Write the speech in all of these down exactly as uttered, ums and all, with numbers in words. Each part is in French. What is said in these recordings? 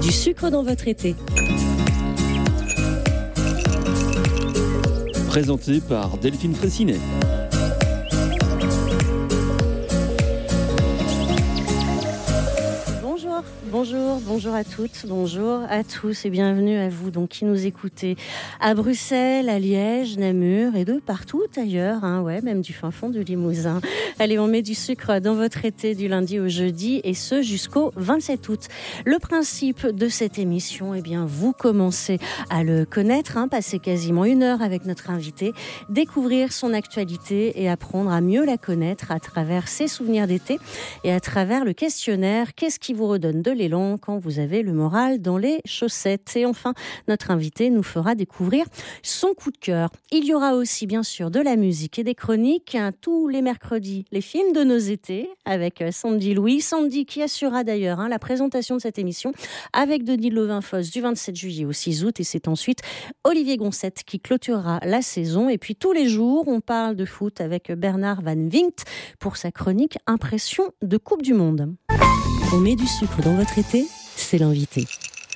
Du sucre dans votre été. Présenté par Delphine Fraissinet. Bonjour, bonjour à toutes, bonjour à tous et bienvenue à vous donc qui nous écoutez à Bruxelles, à Liège, Namur et de partout ailleurs, hein, ouais, même du fin fond du Limousin. Allez, on met du sucre dans votre été du lundi au jeudi et ce jusqu'au vingt-sept août. Le principe de cette émission, eh bien, vous commencez à le connaître, hein, passer quasiment une heure avec notre invité, découvrir son actualité et apprendre à mieux la connaître à travers ses souvenirs d'été et à travers le questionnaire. Qu'est-ce qui vous redonne de l'élan quand vous avez le moral dans les chaussettes? Et enfin, notre invité nous fera découvrir son coup de cœur. Il y aura aussi bien sûr de la musique et des chroniques, hein, tous les mercredis, les films de nos étés avec Sandy Louis. Sandy qui assurera d'ailleurs hein, la présentation de cette émission avec Denis Lovin-Fosse du vingt-sept juillet au six août. Et c'est ensuite Olivier Goncette qui clôturera la saison. Et puis tous les jours, on parle de foot avec Bernard Van Winkt pour sa chronique Impression de Coupe du Monde. On met du sucre dans votre été, c'est l'invité.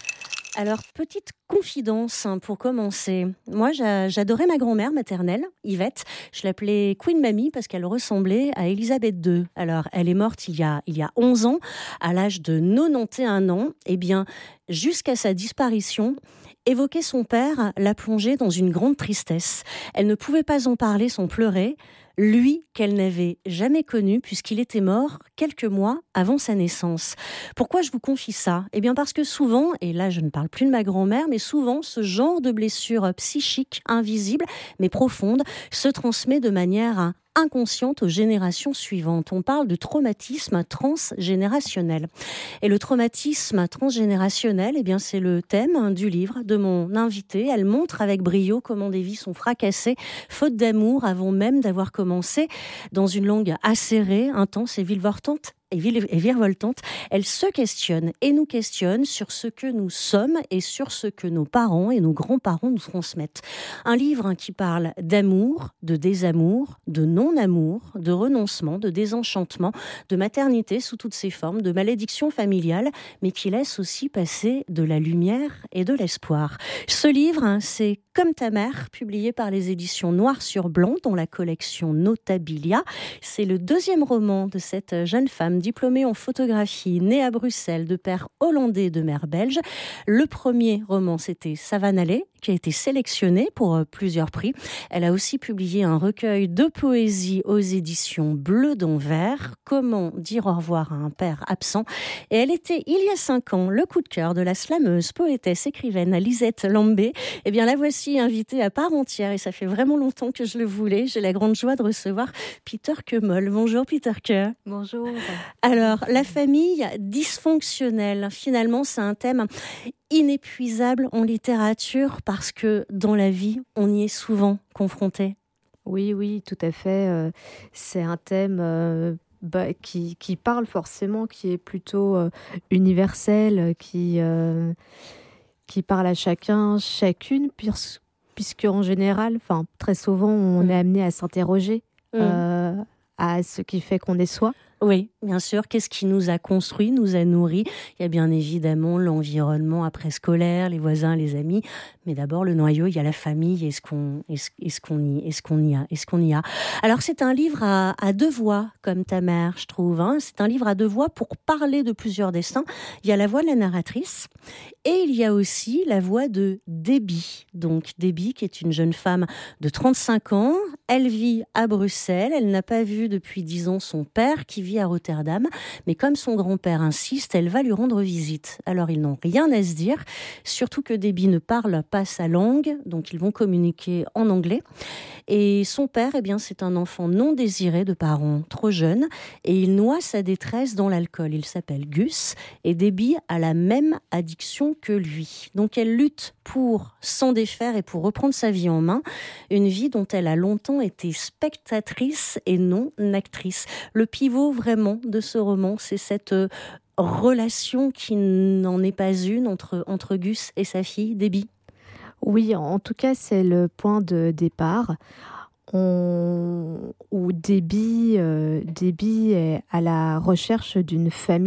Alors, petite confidence hein, pour commencer. Moi, j'a- j'adorais ma grand-mère maternelle, Yvette. Je l'appelais Queen Mamie parce qu'elle ressemblait à Élisabeth deux. Alors, elle est morte il y a, il y a onze ans, à l'âge de quatre-vingt-onze ans. Eh bien, jusqu'à sa disparition, évoquer son père l'a plongée dans une grande tristesse. Elle ne pouvait pas en parler sans pleurer. Lui qu'elle n'avait jamais connu puisqu'il était mort quelques mois avant sa naissance. Pourquoi je vous confie ça ? Eh bien parce que souvent, et là je ne parle plus de ma grand-mère, mais souvent ce genre de blessure psychique, invisible mais profonde, se transmet de manière inconsciente aux générations suivantes. On parle de traumatisme transgénérationnel. Et le traumatisme transgénérationnel, eh bien, c'est le thème du livre de mon invitée. Elle montre avec brio comment des vies sont fracassées, faute d'amour, avant même d'avoir commencé dans une langue acérée, intense et virevoltante. Et virevoltante, elle se questionne et nous questionne sur ce que nous sommes et sur ce que nos parents et nos grands-parents nous transmettent. Un livre qui parle d'amour, de désamour, de non-amour, de renoncement, de désenchantement, de maternité sous toutes ses formes, de malédiction familiale, mais qui laisse aussi passer de la lumière et de l'espoir. Ce livre, c'est Comme ta mère, publié par les éditions Noir sur Blanc dans la collection Notabilia. C'est le deuxième roman de cette jeune femme diplômée en photographie, née à Bruxelles, de père hollandais et de mère belge. Le premier roman, c'était Savanallée, qui a été sélectionné pour plusieurs prix. Elle a aussi publié un recueil de poésie aux éditions Bleu d'Anvers, Comment dire au revoir à un père absent. Et elle était, il y a cinq ans, le coup de cœur de la slameuse, poétesse, écrivaine Lisette Lambé. Eh bien, la voici invitée à part entière, et ça fait vraiment longtemps que je le voulais. J'ai la grande joie de recevoir Peter Kemol. Bonjour Peter Ke. Bonjour. Alors, la famille dysfonctionnelle, finalement, c'est un thème inépuisable en littérature parce que dans la vie, on y est souvent confronté. Oui, oui, tout à fait. Euh, c'est un thème euh, bah, qui, qui parle forcément, qui est plutôt euh, universel, qui, euh, qui parle à chacun, chacune, puisque, puisque en général, enfin, très souvent, on mmh. est amené à s'interroger mmh. euh, à ce qui fait qu'on est soi. Oui, bien sûr. Qu'est-ce qui nous a construit, nous a nourris ? Il y a bien évidemment l'environnement après-scolaire, les voisins, les amis. Mais d'abord, le noyau, il y a la famille. Est-ce qu'on, est-ce, est-ce qu'on y, est-ce qu'on y a, est-ce qu'on y a ? Alors, c'est un livre à, à deux voix, comme ta mère, je trouve. Hein. C'est un livre à deux voix pour parler de plusieurs destins. Il y a la voix de la narratrice et il y a aussi la voix de Debbie. Donc, Debbie, qui est une jeune femme de trente-cinq ans. Elle vit à Bruxelles. Elle n'a pas vu depuis dix ans son père, qui vit à Rotterdam, mais comme son grand-père insiste, elle va lui rendre visite. Alors ils n'ont rien à se dire, surtout que Debbie ne parle pas sa langue, donc ils vont communiquer en anglais. Et son père, eh bien, c'est un enfant non désiré de parents trop jeunes, et il noie sa détresse dans l'alcool. Il s'appelle Gus, et Debbie a la même addiction que lui. Donc elle lutte pour s'en défaire et pour reprendre sa vie en main, une vie dont elle a longtemps été spectatrice et non actrice. Le pivot vraiment de ce roman, c'est cette euh, relation qui n'en est pas une entre, entre Gus et sa fille, Debbie. Oui, en tout cas, c'est le point de départ. On... où Debbie, euh, Debbie est à la recherche d'une famille